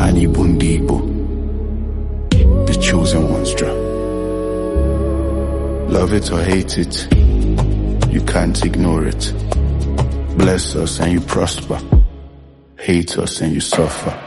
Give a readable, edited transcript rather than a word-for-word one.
Ani Bundibo, the chosen ones, Jah. Love it or hate it, you can't ignore it. Bless us and you prosper, hate us and you suffer.